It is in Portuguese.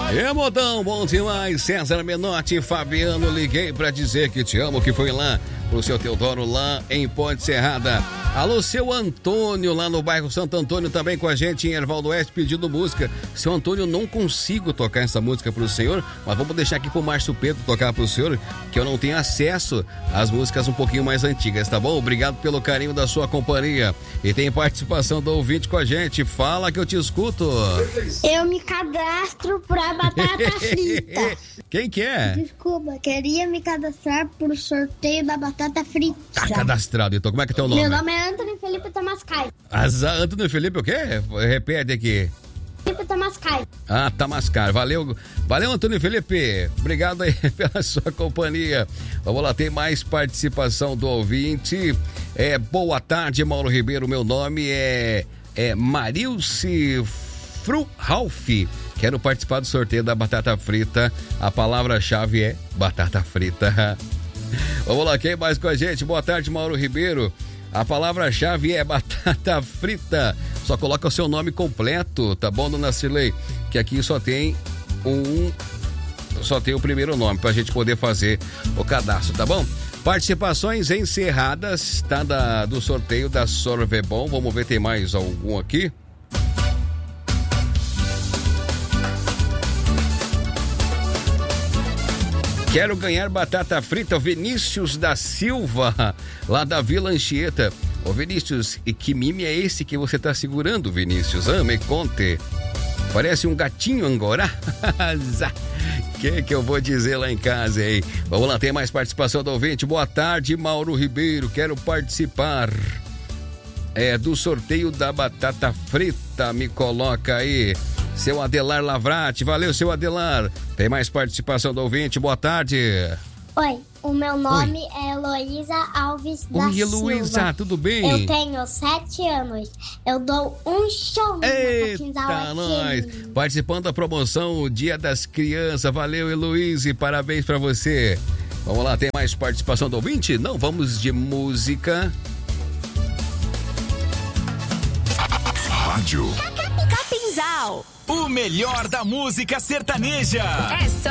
Modão, bom demais. César Menotti, Fabiano, liguei pra dizer que te amo, que foi lá pro seu Teodoro, lá em Ponte Serrada. Alô, seu Antônio, lá no bairro Santo Antônio, também com a gente em Ervaldo Oeste, pedindo música. Seu Antônio, não consigo tocar essa música pro senhor, mas vamos deixar aqui pro Márcio Pedro tocar pro senhor, que eu não tenho acesso às músicas um pouquinho mais antigas, tá bom? Obrigado pelo carinho da sua companhia. E tem participação do ouvinte com a gente. Fala que eu te escuto. Eu me cadastro pra batata frita. Quem que é? Desculpa, queria me cadastrar pro sorteio da batata frita. Tá cadastrado, então como é que é teu nome? Meu nome é Antônio Felipe Tamascai. Antônio Felipe o quê? Repete aqui. Felipe Tamascai. Ah, Tamascar. Valeu, Antônio Felipe. Obrigado aí pela sua companhia. Vamos lá, tem mais participação do ouvinte. Boa tarde, Mauro Ribeiro. Meu nome é Marilce Ralph. Quero participar do sorteio da batata frita. A palavra-chave é batata frita. Vamos lá, quem mais com a gente? Boa tarde, Mauro Ribeiro. A palavra-chave é batata frita. Só coloca o seu nome completo, tá bom, dona Cirlei? Que aqui só tem o primeiro nome pra gente poder fazer o cadastro, tá bom? Participações encerradas, tá? Do sorteio da Sorvebon. Vamos ver, tem mais algum aqui? Quero ganhar batata frita, Vinícius da Silva, lá da Vila Anchieta. Ô Vinícius, e que mime é esse que você tá segurando, Vinícius? Me conte. Parece um gatinho angorá. Que eu vou dizer lá em casa, hein? Vamos lá, tem mais participação do ouvinte. Boa tarde, Mauro Ribeiro. Quero participar do sorteio da batata frita. Me coloca aí. Seu Adelar Lavrati, valeu, seu Adelar. Tem mais participação do ouvinte, boa tarde. Oi, o meu nome é Heloísa Alves da Silva. Oi, Heloísa, tudo bem? Eu tenho 7 anos. Eu dou um show Eita, nós. Participando da promoção Dia das Crianças. Valeu, Heloísa, parabéns pra você. Vamos lá, tem mais participação do ouvinte? Não, vamos de música. Rádio Capinzal. O melhor da música sertaneja. É só